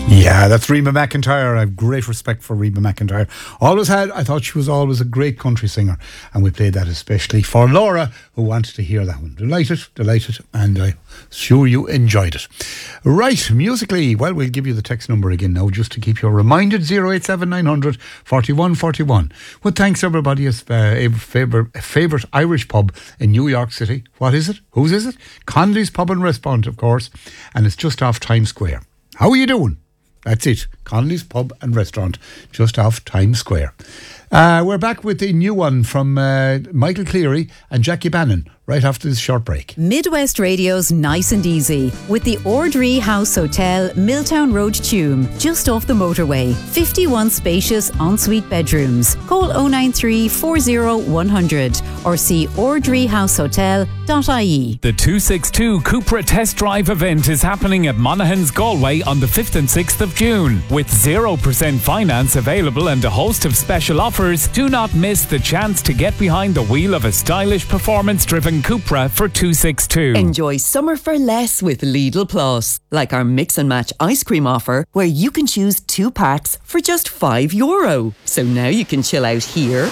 Yeah, that's Reba McEntire. I have great respect for Reba McEntire. Always had. I thought she was always a great country singer. And we played that especially for Laura, who wanted to hear that one. Delighted. And I'm sure you enjoyed it. Right, musically, well, we'll give you the text number again now, just to keep you reminded. 087-900 4141. Well, thanks everybody. As favourite Irish pub in New York City. What is it? Whose is it? Conley's Pub and Restaurant, of course. And it's just off Times Square. How are you doing? That's it. Conley's Pub and Restaurant, just off Times Square. We're back with a new one from Michael Cleary and Jackie Bannon right after this short break. Midwest Radio's Nice and Easy with the Ordree House Hotel, Milltown Road, Tuam, just off the motorway. 51 spacious ensuite bedrooms. Call 093 40 100 or see ordreehousehotel.ie. The 262 Cupra Test Drive event is happening at Monaghan's Galway on the 5th and 6th of June. With 0% finance available and a host of special offers, do not miss the chance to get behind the wheel of a stylish, performance-driven Cupra for 262. Enjoy summer for less with Lidl Plus, like our mix and match ice cream offer, where you can choose 2 packs for just €5. So now you can chill out here,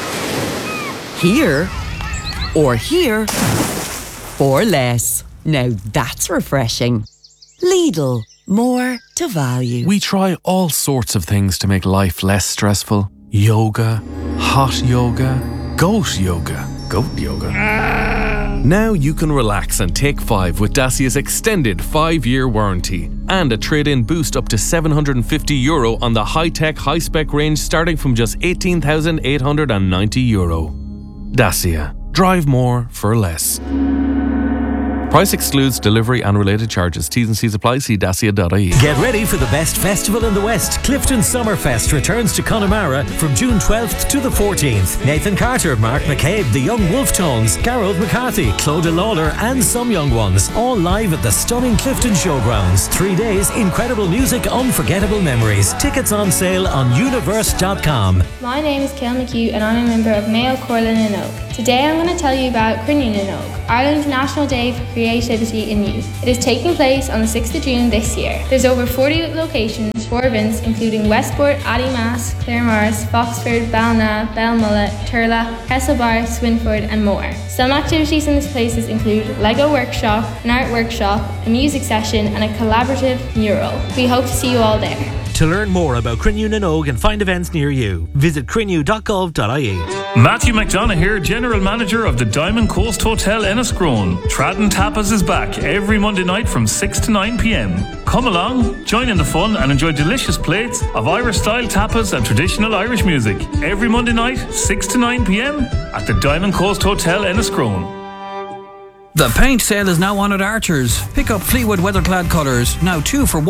or here for less. Now that's refreshing. Lidl, more to value. We try all sorts of things to make life less stressful. Yoga, hot yoga, goat yoga. Now you can relax and take 5 with Dacia's extended 5-year warranty and a trade-in boost up to €750 on the high-tech, high-spec range starting from just €18,890. Dacia. Drive more for less. Price excludes delivery and related charges. T's and C's apply. See dacia.ie. Get ready for the best festival in the West. Clifton Summerfest returns to Connemara from June 12th to the 14th. Nathan Carter, Mark McCabe, the Young Wolf Tones, Garrod McCarthy, Clodagh Lawler and some young ones. All live at the stunning Clifton Showgrounds. 3 days, incredible music, unforgettable memories. Tickets on sale on universe.com. My name is Kael McHugh and I'm a member of Mayo, Corlin and Oak. Today I'm going to tell you about Crinnean and Oak, Ireland's National Day for Creativity in Youth. It is taking place on the 6th of June this year. There's over 40 locations for events including Westport, Addymast, Claremorris, Foxford, Ballina, Belmullet, Turla, Castlebar, Swinford and more. Some activities in these places include Lego workshop, an art workshop, a music session and a collaborative mural. We hope to see you all there. To learn more about Crinnean and Oak and find events near you, visit crinnew.gov.ie. Matthew McDonough here, General Manager of the Diamond Coast Hotel Enniscrone. Tradden Tapas is back every Monday night from 6 to 9 p.m. Come along, join in the fun and enjoy delicious plates of Irish-style tapas and traditional Irish music. Every Monday night, 6 to 9 p.m. at the Diamond Coast Hotel Enniscrone. The paint sale is now on at Archer's. Pick up Fleetwood Weatherclad colours, now 2 for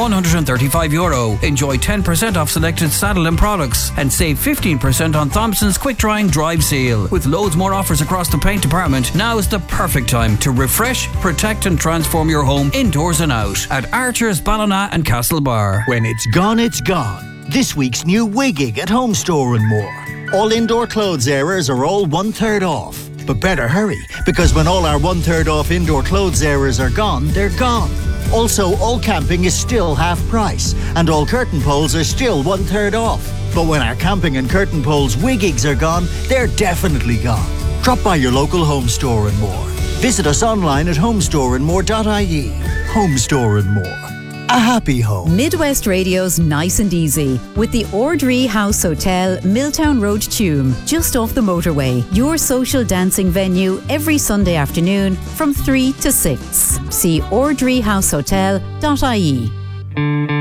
€135. Enjoy 10% off selected Saddle and products and save 15% on Thompson's quick drying Drive Seal. With loads more offers across the paint department, now is the perfect time to refresh, protect and transform your home indoors and out at Archer's, Ballina and Castlebar. When it's gone, it's gone. This week's new Wiggig at Home Store and More. All indoor clothes areas are all 1/3 off. But better hurry, because when all our 1/3 off indoor clothes areas are gone, they're gone. Also, all camping is still half price, and all curtain poles are still 1/3 off. But when our camping and curtain poles Wiggigs are gone, they're definitely gone. Drop by your local Home Store and More. Visit us online at homestoreandmore.ie. Home Store and More. A happy home. Midwest Radio's Nice and Easy with the Ordree House Hotel, Milltown Road, Tuam, just off the motorway. Your social dancing venue every Sunday afternoon from 3 to 6. See ordreehousehotel.ie.